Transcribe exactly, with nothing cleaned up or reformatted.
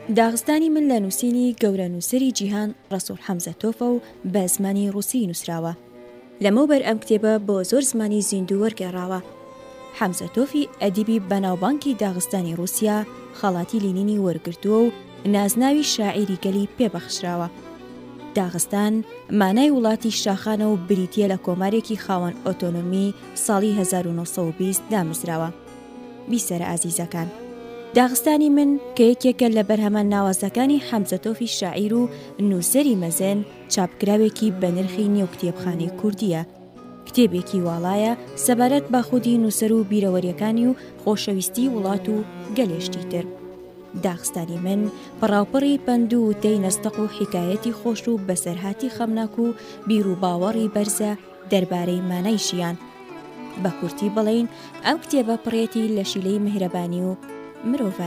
داغستانی من لە نووسینی گەورە نووسری جیهان ڕەسوول حەمزە تۆفە و بە زمانی ڕووسی نووسراوە. لەمەوبەر ئەم کتێبە بۆ زۆر زمانی زیندوو وەرگێڕاوە. حەمزە تۆفی ئەدیبی بەناوبانگی داغستانی رووسیا خەڵاتی لینینی وەرگرتووە و نازناوی شاعیری گەلی پێبەخشراوە. داغستان مانای وڵاتی شاخانە و بریتیە لە کۆمارێکی خاوەن ئۆتۆنۆمی ساڵی هەزار و نۆ سەد و بیست دامزراوە. بیسەرە ئازیزەکان، داغستانی من کە یەکێکە لە بەرهەمە ناوازەکانی حەمزە تۆفی شاعیر و نووسەری مەزن چاپکراوێکی بە نرخی نێو کتێبخانەی کوردیە. کتێبێکی واڵایە سەبارەت بە خودی نووسەر و بیرەوەریەکانی و خۆشەویستی وڵات و گەلێشتی تر. داغستانی من پڕاوپڕی پند و تەی نەستەق و حیکایەتی خۆش و بەسەرهاتی خەمناک و بیر و باوەڕی بەرزە دەربارەی مانای ژیان. بە کورتی بڵێن ئەم کتێبە پڕێتی لە شیلەی میهرەبانی و مرۆڤ